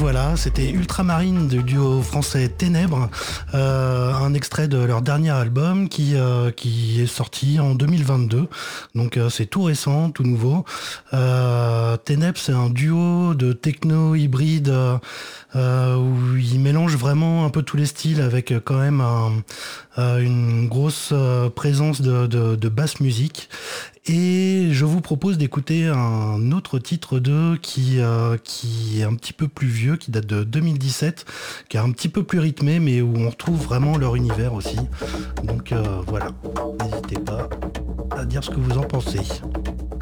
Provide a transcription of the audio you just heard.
voilà, c'était Ultramarine du duo français Ténèbres, un extrait de leur dernier album qui est sorti en 2022, donc c'est tout récent, tout nouveau. Ténèbres, c'est un duo de techno hybride où ils mélangent vraiment un peu tous les styles avec quand même une grosse présence de basse musique. Et je vous propose d'écouter un autre titre d'eux qui est un petit peu plus vieux, qui date de 2017, qui est un petit peu plus rythmé, mais où on retrouve vraiment leur univers aussi. Donc voilà, n'hésitez pas à dire ce que vous en pensez.